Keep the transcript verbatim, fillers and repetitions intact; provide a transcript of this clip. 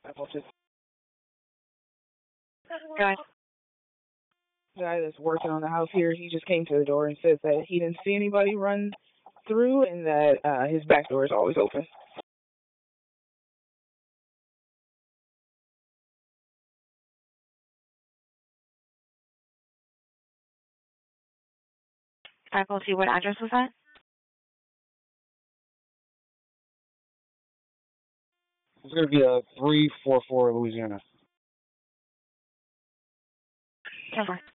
Just Go ahead. the guy that's working on the house here, he just came to the door and says that he didn't see anybody run through and that uh, his back door is always open. Faculty, what address was that? It's going to be a three four four Louisiana. ten four.